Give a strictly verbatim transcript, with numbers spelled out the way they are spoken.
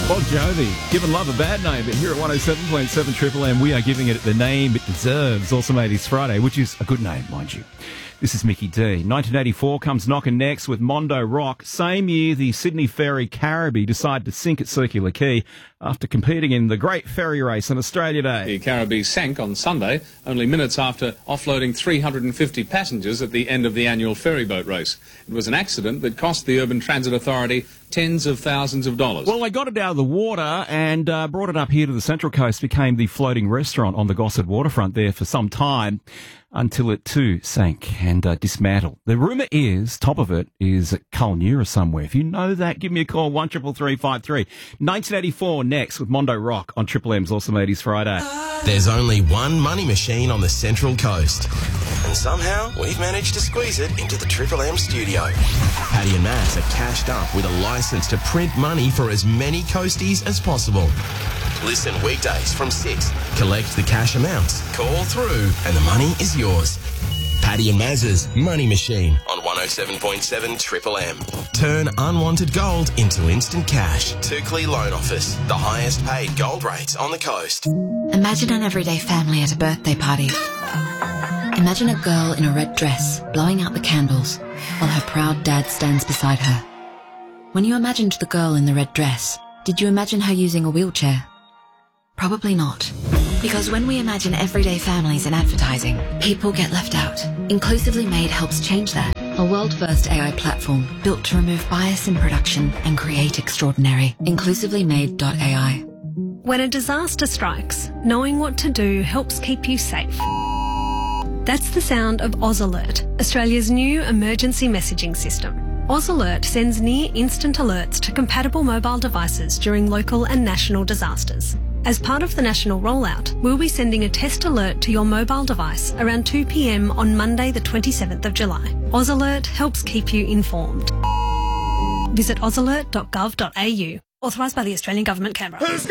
Bon Jovi, giving love a bad name, but here at one oh seven point seven Triple M, we are giving it the name it deserves. Awesome eighties Friday, which is a good name, mind you. This is Mickey D. nineteen eighty-four comes knocking next with Mondo Rock. Same year, the Sydney Ferry Caribou decided to sink at Circular Quay after competing in the Great Ferry Race on Australia Day. The Caribou sank on Sunday, only minutes after offloading three hundred fifty passengers at the end of the annual ferry boat race. It was an accident that cost the Urban Transit Authority tens of thousands of dollars. Well, they got it out of the water and uh, brought it up here to the Central Coast, became the floating restaurant on the Gossard waterfront there for some time, until it too sank and uh, dismantled. The rumour is, top of it, is at Kulnura somewhere. If you know that, give me a call, one triple three five three. nineteen eighty-four next with Mondo Rock on Triple M's Awesome eighties Friday. There's only one money machine on the Central Coast, and somehow we've managed to squeeze it into the Triple M studio. Paddy and Maz are cashed up with a licence to print money for as many coasties as possible. Listen weekdays from six, collect the cash amounts, call through, and the money is yours. Paddy and Maz's Money Machine on one oh seven point seven Triple M. Turn unwanted gold into instant cash. Turkley Loan Office, the highest paid gold rates on the coast. Imagine an everyday family at a birthday party. Imagine a girl in a red dress blowing out the candles while her proud dad stands beside her. When you imagined the girl in the red dress, did you imagine her using a wheelchair? Probably not. Because when we imagine everyday families in advertising, people get left out. Inclusively Made helps change that. A world-first A I platform built to remove bias in production and create extraordinary. inclusively made dot A I. When a disaster strikes, knowing what to do helps keep you safe. That's the sound of Oz Alert, Australia's new emergency messaging system. Oz Alert sends near-instant alerts to compatible mobile devices during local and national disasters. As part of the national rollout, we'll be sending a test alert to your mobile device around two p m on Monday the twenty-seventh of July. Oz Alert helps keep you informed. Visit oz alert dot gov dot a u. Authorised by the Australian Government, Canberra.